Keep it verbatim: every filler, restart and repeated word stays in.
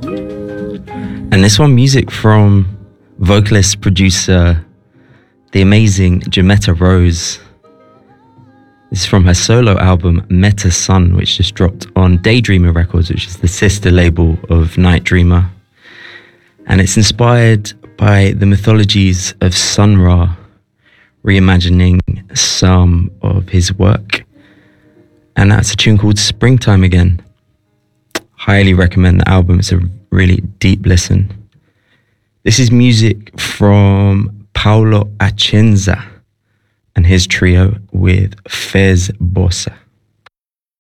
And this one, music from vocalist, producer, the amazing Jametta Rose. This is from her solo album, Meta Sun, which just dropped on Daydreamer Records, which is the sister label of Night Dreamer. And it's inspired by the mythologies of Sun Ra, reimagining some of his work. And that's a tune called Springtime Again. Highly recommend the album. It's a really deep listen. This is music from Paulo Acenza and his trio with Fez Bossa.